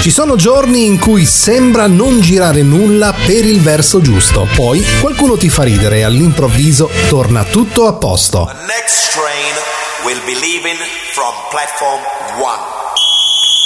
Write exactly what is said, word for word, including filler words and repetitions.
Ci sono giorni in cui sembra non girare nulla per il verso giusto, poi qualcuno ti fa ridere e all'improvviso torna tutto a posto. The next train will be leaving from platform one.